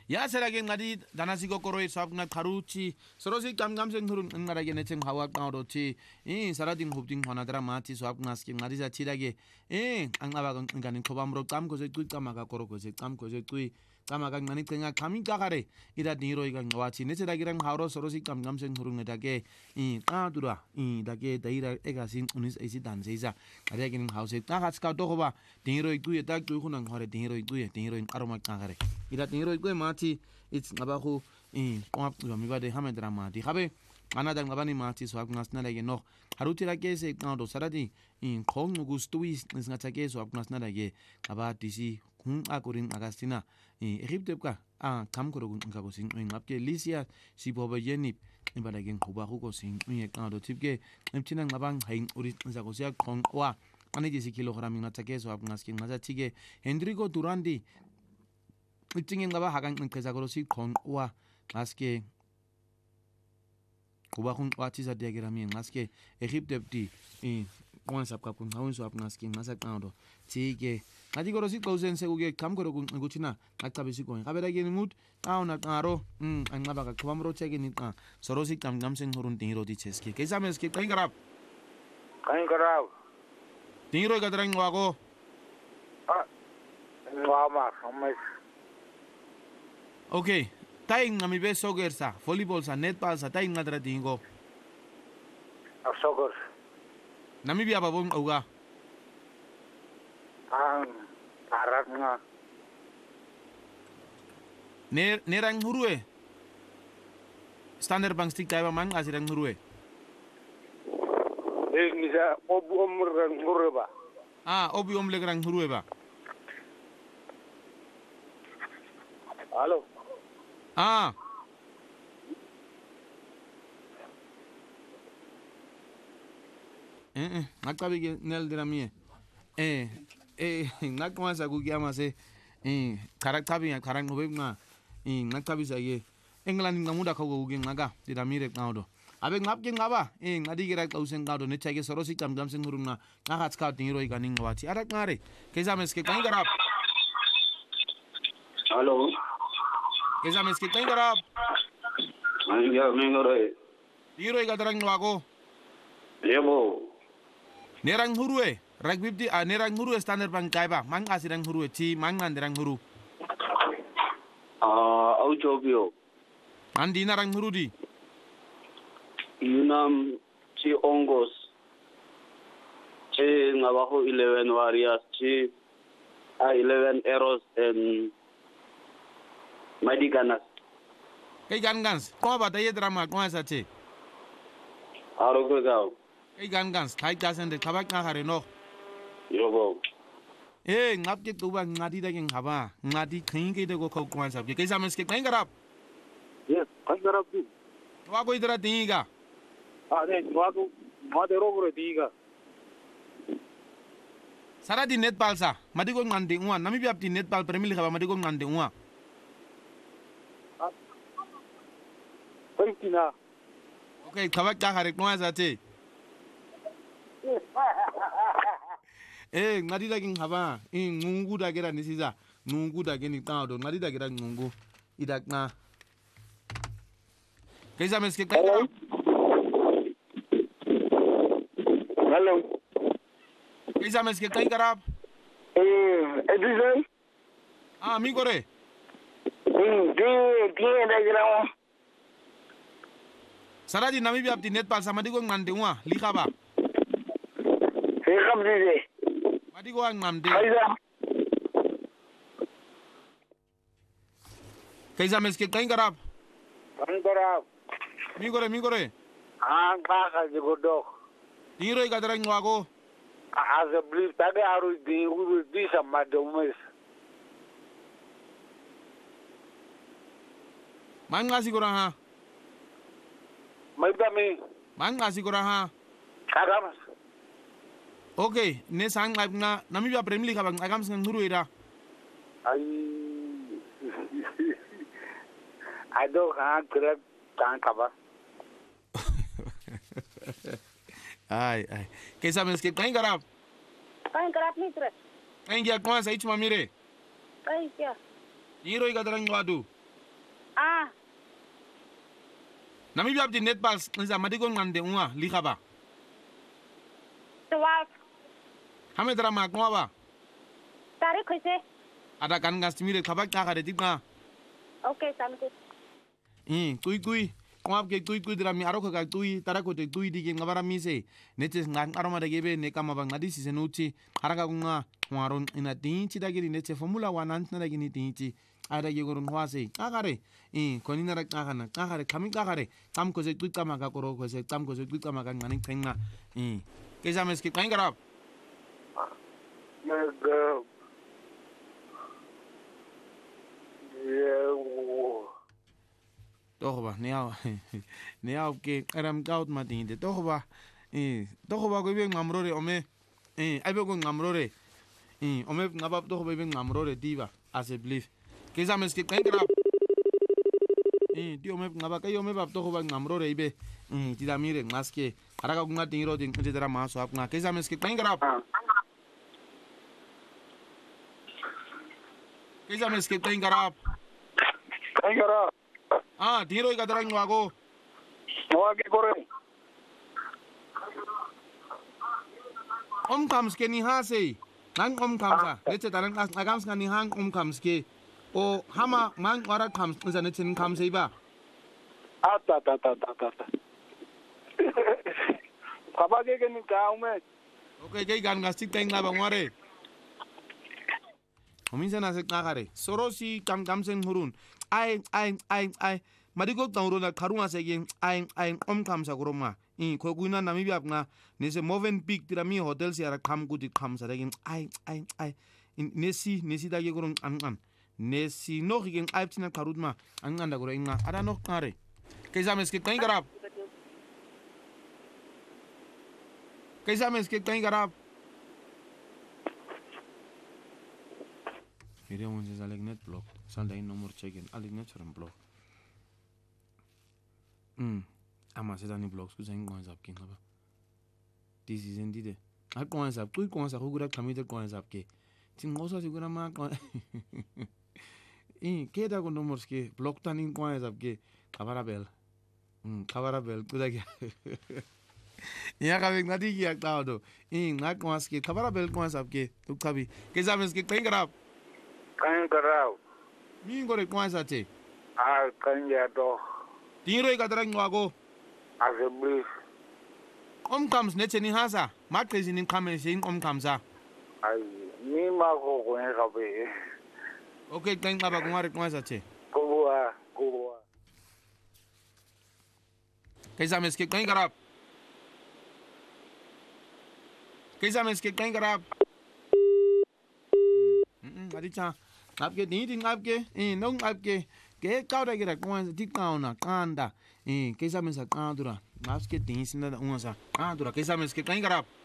Ya serage ngadi danasiko koroi swap na karuchi sorosi kamseng hurun ngarage necheng hawak nauroti sarading hubding honadra mati swap ngaski ngadi za chirage angaba ngani kobamro kam ko sekui kamaga koro ko sekam ko sekui kamaga ngani tenga kami kakare ira niro iga ngwachi neseragirang hawro sorosi kamseng hurun ngedage kadura dage daira egasin unis isi danseisa arage ning hause takas ka dohoba niro ikui tak tu hunang hore niro ikui niro aroma kakare ira niro ikui mati it's ngabahu kwap mibade hamedra mati habe anadang ngabani mati swap ngasna lage no harutira kese kando saradi kong gustui ngata kese swap ngasna lage aba disi akurin agastina egiptepka kamkoro ngabo sing ngapke lisia siboba yenip ibadageng hubahu ko sing kando tipke emtina ngabang haing uri zago sia kong wa ani disi kilogram ngata kese swap ngasking ngata tige Hendrigo Durandi 이tingin ngaba hagang ngkazagoro si kong wa ngaske kuba kung watisa diagrami ngaske Egyptepti kung sap kapun haun swap ngaske ngasak naudo tige ngadi goro si kausen seguge kamgoro nguchina aktabisi ko kabera geni mut tauna taro angaba ka kwamro chege ni sorosi kamgamsen hurun tingiro di cheske kesames ke kaingarap tingiro gadrang wago ngama mas Okay, taing nami be soccer sa, volleyball sa, netball sa, taing ngadra tingo. Soccer. Nami biya babong uga. Arat nga. Nerang hurue. Standard bang stick tayo man asirang hurue. Ngisa obu omrang hurue ba. Obi omlegrang hurue ba. Halo. Nakabige nel diramie. Nakmasa kugiama se. Karaktabi karang nobebna. Nakabisa ye. England ngamuda ko gugi ngaga diramire ngaudo. Abe ngapke ngaba. Ngadigira kausen ngaudo ne chage sorosi kamgamsen huruna. Ngahat scout ngiro iganing ngawati. Arak ngare. Kesames ke kangarap. Halo. Kesames ke kangarap. Ya mengore. Hiro igadrang wago. Lebo. Nerang hurue. Rugby di nerang hurue standard bang kaiba. Mang asirang hurue ti mang nanderang huru. Aujobio. Andi narang huru di. Yunam ci ongos. Ci ngabaho 11 warriors ci 11 arrows and Madikanas. Kay gangans. Ko ba taye drama ko sa che. Arogo gao. Kay gangans. Kay gasen de tabak na hare no. Yobo. Ngapke tuba ngadi daging haba. Ngadi khinge de go ko sa. Kay sa mes ke kay garap. Yes, kay garap di. Wa ko idra tinga. Ne, wago madero bro diga. Sara di netball sa. Madigo ngande ngwa. Nami bi apti netball premier khaba madigo ngande ngwa. Paitina. Okay, tabak ka hare ko sa che. Ngadi daging haba. Ngungu dagera ni siza. Ngungu dageni tado. Ngadi dagera ngungu. Idak na. Kay sa mes ke kay garap. Hello. Kaysa mes ke kay garap. Edison. Mi gore. Di dagramo. Saradi nami bi apti netball sa madigo ngande ngwa likhaba. Hekam dide. Madigo ngande. Kaysa mes ke kay garap. Garap. Mi gore. Kaka jigodok. Diro igadrang wago. As a brief, tade aru di uru di sama domes. Manga sigura ha. Maidami. Manga sigura ha. Kagamas. Okay, ne sang live na nami bi apremli kabang agam sang huru ira. Ay. Ado kan krep kan kaba. Ay. Kaysa mes ke kay garap. Kay garap ni tre. Kay gya ko sa ich mamire. Kay kya. Diro igadrang wadu. Ah, Namibia di netball ngiza madiko ngande unga likhaba. tuwak. Hamedra makwa. Tari kuse. Ada kan ngastimire khabak ka khare tikna. Okay, sampai. Tui. Kwap ke tui dra mi aroko ka tui tarako te tui di ngabara mi se. Netes ngan aroma de gebe ne kama bang ngadi sisenuti. Haraka kunga waron ina tinchi da giri nete formula 1 na da gini tinchi. Ada ge gorun hwase. Kakare. Konina ra kakana. Kakare kami kakare. Kam ko se tui kama ka koro ko se kam ko se tui kama ka ngani tenga. Kesa meski kain garap. Toch ba, nea ke aram gaut matinde. Toch ba, ko be ngamrore ome, ai be ko ngamrore, ome ngabab toch be ngamrore diva, asseblief. Kesa meski kain garap. Di ome ngaba kay ome bab toch ba ngamrore ibe, ti da mire ngaske, araka kunga tingiro ting ti dara maso ap nga. Kesa meski kain garap. Kesa meski kain garap. Kain garap. Tiro ka darang wago. Wage kore. Kams ke ni hase. Nang kamsa. Letse tarang agams nga ni hang kams ke. O hama mang wara kams nza netin kamse ba. Ta. Kabage ke ni kaume. Okay, kay gan gastik tayng labang ware. Minsan nasa nakare. Sorosi kamsen hurun. Ay. Madiko tauro na karunga sege ay kamsa kuroma. Ko kuina Namibia nga nese Movenpick tirami hotel si ara kam kuti kamsa dagin ay. Nesi dagi kurun an. Nesi no higen ay tina karutma an da kuro inga ada no kare. Kaisa meske kain garap. Mira un se sale net block. Sanda in nomor check-in. Alik net from block. Ama se dani blocks kusa in coins up king haba. This is indeed. Al coins up. Kui coins up hugura kamite coins up ke. Tingosa sigura ma coins. Keda con nomors ke block tan in coins up ke. Kabarabel. Kabarabel kuda ke. Ya kabek nadi ki akta do. Ngat coins ke kabarabel coins up ke. Tu kabi. Ke sabes ke kain garap. Kain garap. Mi gore coins ate. Kain ya do. Tiro ka darang wago. Asseblief. Kams netse ni hasa. Makrezi ni kame se in kamsa. Ay, ni ma ko kabe. Okay, kain ka ba kumare coins ate. Kuwa. Kaisa meske kain garap. Adicha. Apke ni apke. Nong apke. Ke kauda gira coins ti kauna kanda. Kaisa mensa kadura. Maske tin sinda unsa. Kadura kaisa meske kain garap.